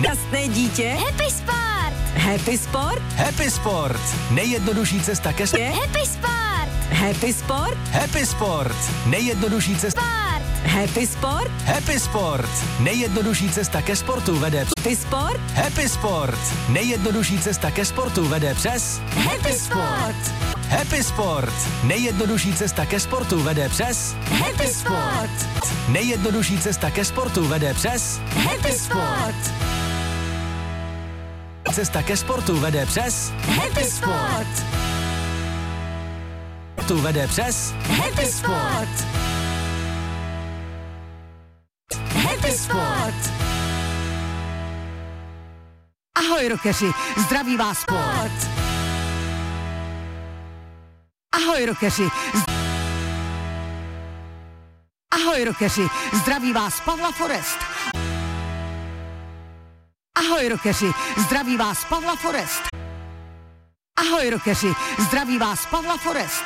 Jasné dítě? Happy Sport! Happy Sport? Happy Sport. Nejjednodušší cesta ke Happy Sport! Happy Sport? Happy Sport. Nejjednodušší cesta. Sport! Happy Sport? Happy Sport. Nejjednodušší cesta ke sportu vede. Happy Sport? Happy Sport. Nejjednodušší cesta ke sportu vede přes. Happy Sport! Happy Sport. Nejjednodušší cesta ke sportu vede přes. Happy Sport! Nejjednodušší cesta ke sportu vede přes. Happy Sport! Cesta ke sportu vede přes. Happy Sport! Tu vede přes. Happy Sport! Happy Sport! Ahoj, rockeři, zdraví vás Sport. Ahoj, rockeři. Ahoj, rockeři, zdraví vás Pavla Forest. Ahoj, rockeři, zdraví vás Pavla Forest. Ahoj, rockeři, zdraví vás Pavla Forest.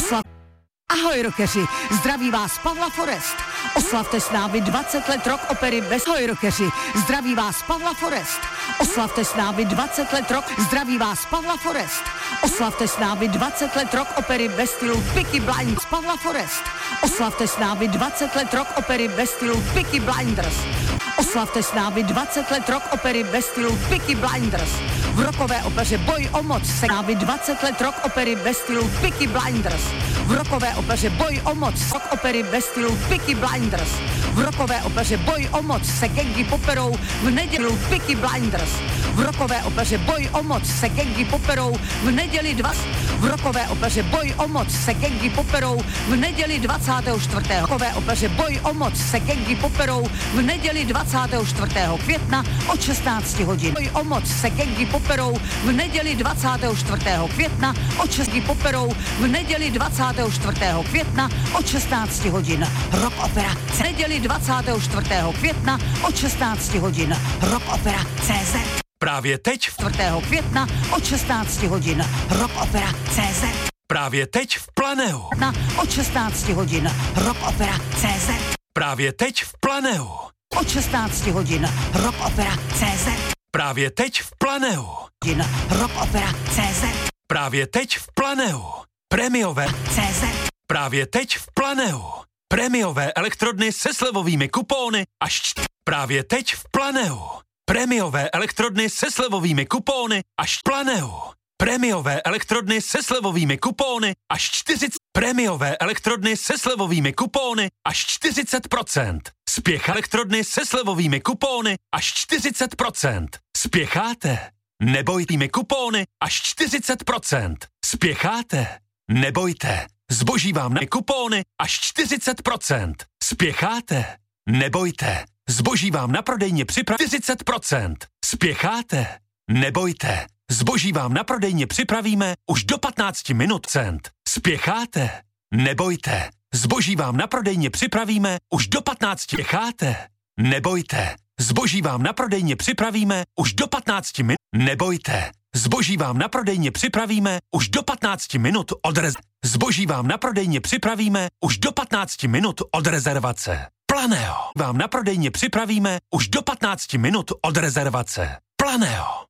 Ahoj, rockeři, zdraví vás Pavla Forest. Oslavte s námi 20 let rock opery bez... Ahoj, rockeři, zdraví vás Pavla Forest. Oslavte s námi 20 let rock... Zdraví vás Pavla Forest. Oslavte s námi 20 let rock opery bez stylu Peaky Blinders. Pavla Forest. Oslavte s námi 20 let rock opery bez stylu Peaky Blinders. Oslavte s námi 20 let rock opery bez stylu Peaky Blinders. V rockové opeře Boj o moc se námi 20 let rock opery bez stylu Peaky Blinders. V rockové opeře Boj o moc rock opery bez stylu Peaky Blinders. V rockové opeře Boj o moc se gangy poperou v neděli Peaky Blinders. V rockové opeře Boj o moc se gangy poperou v neděli 20. V rockové opeře Boj o moc se gangy poperou v neděli 24. V rockové opeře Boj o moc se gangy poperou v neděli 24. května od 16 hodin. Boj o moc se gangy poperou v neděli 24. května od 6 poperou v neděli 24. května od 16 hodin. Rock opera v neděli 24. května od 16 hodin. Rock opera CZ. Právě teď 4. května od 16 hodin. Rock opera CZ. Právě teď v Planeu. Od 16 hodin. Rock opera CZ. Právě teď v Planeu. Od 16 hodin. Rock opera CZ. Právě teď v Planeu. Rock opera CZ. Právě teď v Planeu. Prémiové CZ. Právě teď v Planeu. Prémiové elektrodny se slevovými kupóny až Právě teď v Planeu. Prémiové elektrodny se slevovými kupóny až Planeu. Prémiové elektrodny se slevovými kupóny až 40. Prémiové elektrodny se slevovými kupóny až 40%. Spěch elektrodny se slevovými kupóny až 40%. Spěcháte? Nebojte, kupóny až 40%. Spěcháte? Nebojte. Zboží vám na kupóny až 40%. Spěcháte? Nebojte. Zboží vám na prodejně připraví 40%. Spěcháte? Nebojte. Zboží vám na prodejně připravíme už do 15 minut cent. Spěcháte? Nebojte. Zboží vám na prodejně připravíme už do 15. Spěcháte? Nebojte. Zboží vám na prodejně připravíme už do 15 minut. Nebojte. Zboží vám na prodejně připravíme už do 15 minut od Zboží vám na prodejně připravíme už do 15 minut od rezervace. Planeo. Vám na prodejně připravíme už do 15 minut od rezervace. Planeo.